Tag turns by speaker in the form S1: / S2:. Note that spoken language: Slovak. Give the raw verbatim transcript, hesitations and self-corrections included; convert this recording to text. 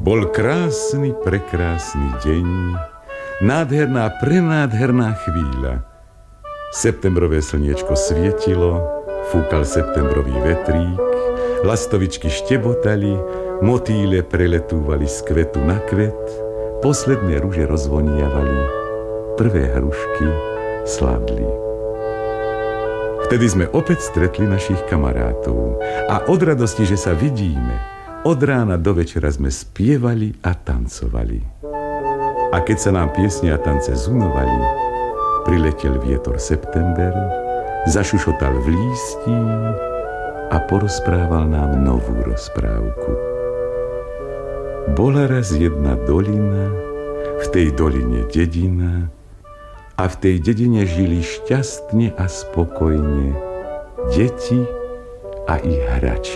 S1: Bol krásny, prekrásny deň, nádherná, prenádherná chvíľa. Septembrové slniečko svietilo, fúkal septembrový vetrík, lastovičky štebotali, motýle preletúvali z kvetu na kvet, posledné ruže rozvoniavali, prvé hrušky sládli. Vtedy sme opäť stretli našich kamarátov a od radosti, že sa vidíme, od rána do večera sme spievali a tancovali. A keď sa nám piesne a tance zunovali, priletel vietor september, zašušotal v lístí a porozprával nám novú rozprávku. Bola raz jedna dolina, v tej doline dedina, a v tej dedine žili šťastne a spokojne deti a ich hračky.